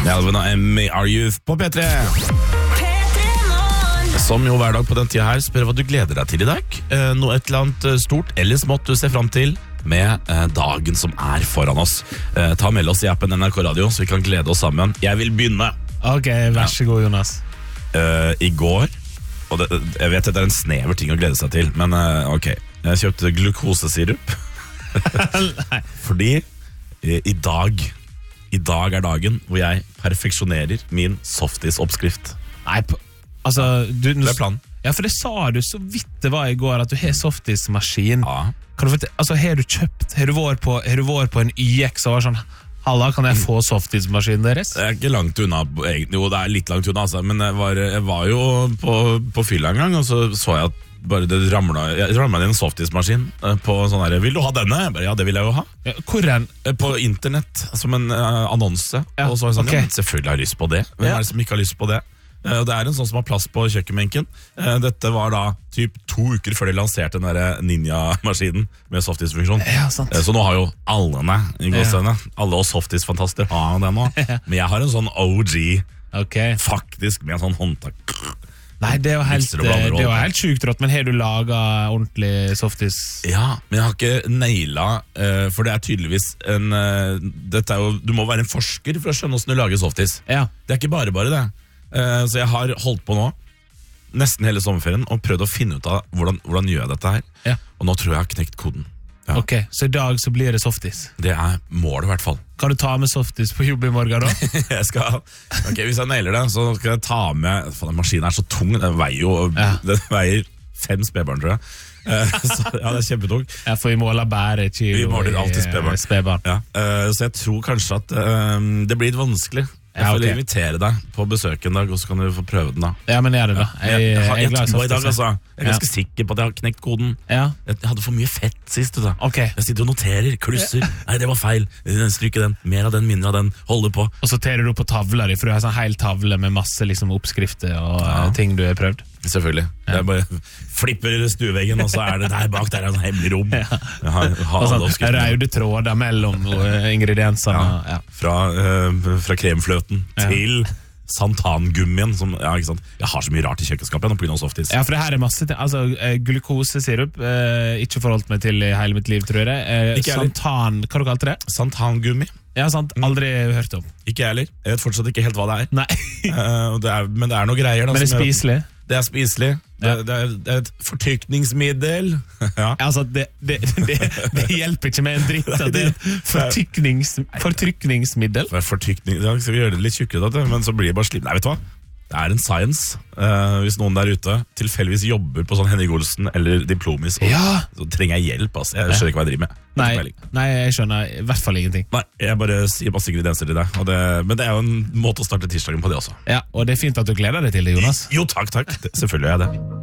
Melvin og Emmy Are Youth på P3. Som jo hver dag på den tida her spør hva du gleder deg til i dag. Noe et eller annet stort eller smått du ser frem til med dagen som er foran oss. Ta med oss i appen NRK Radio så vi kan glede oss sammen. Jeg vil begynne. Ok, vær så god, Jonas. I går, og jeg vet at det er en snever ting å glede seg til, men ok, jeg kjøpte glukosesirup. Fordi i dag er dagen hvor jeg perfeksjonerer min softis-oppskrift. Nei, altså Det er planen. Ja, for det sa du så vidt det var i går, at du har softis-maskin. Ja. Kan du altså, har du vært på en YX og var sånn, halla, kan jeg få softis-maskinen deres? Det er ikke langt unna, egentlig. Jo, det er litt langt unna, altså. Men jeg var jo på fylla en gang, og så jeg at bare det ramlet inn en softis-maskin på sånn her, vil du ha denne? Ja, det vil jeg jo ha. Ja, hvor er den? På internett, som en annonse. Ja, og så var jeg sånn, okay. Ja, selvfølgelig har jeg lyst på det. Hvem er det som ikke har lyst på det? Det er en sånn som har plass på kjøkkenbenken. Dette var da typ 2 uker før de lanserte den der Ninja-maskinen med softis-funksjon. Ja, sant. Så nå har jo alle oss softis-fantaster har det nå. Men jeg har en sånn OG, faktisk med en sånn håndtak. Nei, det er jo helt sykt rått, men har du laget ordentlig softis? Ja, men jeg har ikke nailet, for det er tydeligvis du må være en forsker for å skjønne hvordan du lager softis. Ja. Det er ikke bare det. Så jeg har holdt på nå nesten hele sommerferien og prøvd å finne ut av hvordan gjør jeg dette her. Ja. Og nå tror jeg har knekt koden. Ja. Ok, så i dag så blir det softis? Det er målet i hvert fall. Kan du ta med softis på jobb i morgen da? Hvis jeg nailer det, så skal jeg ta med. Den maskinen er så tung, den veier 5 spedbarn, tror jeg. Så, ja, det er kjempetung. Ja, for vi måler bare kilo. Vi måler alltid spedbarn. Ja. Så jeg tror kanskje at det blir litt vanskelig. Jeg får invitere deg på besøk en dag, og så kan du få prøve den da. Ja, men gjør det da. Jeg er glad i softis. Jeg er ganske sikker på at jeg har knekt koden. Ja. Jeg hadde for mye fett sist. Okay. Jeg sitter og noterer, klusser. Nei, det var feil. Stryker den, mer av den, mindre av den. Holder på. Og så terer du på tavla di, for du har sånn hel tavle med masse oppskrifter og ting du har prøvd. Selvfølgelig. Jeg bare flipper stueveggen, og så er det der bak, der er en hemmelig rom. Røde tråder mellom ingrediensene. Ja. Fra kremfløten til santangummien. Ikke sant? Jeg har så mye rart i kjøkkenskapet på grunn av softis. Ja, for det her er masse ting. Altså, glukosesirup, ikke forholdt meg til i hele mitt liv, tror jeg. Santan, hva du kalte det? Santangummi. Ja, sant. Aldri hørt om. Ikke jeg heller. Jeg vet fortsatt ikke helt hva det er. Nei. Men det er noe greier. Da, men det er spiselig? Det er spiselig. Det er et fortykningsmiddel. Ja. Altså, det hjelper ikke med en dritt. Det er et fortykningsmiddel. Da skal vi gjøre det litt tjukkere, men så blir det bare slipp. Nei, vet du hva? Det er en science. Hvis noen der ute tilfeldigvis jobber på sånn Henning Olsen eller Diplomis, så trenger jeg hjelp. Altså. Jeg skjønner ikke hva jeg driver med. Nei, jeg skjønner i hvert fall ingenting. Nei, jeg bare sier masse ingredienser til deg. Men det er jo en måte å starte tirsdagen på det også. Ja, og det er fint at du gleder deg til det, Jonas. Jo, takk. Selvfølgelig er jeg det.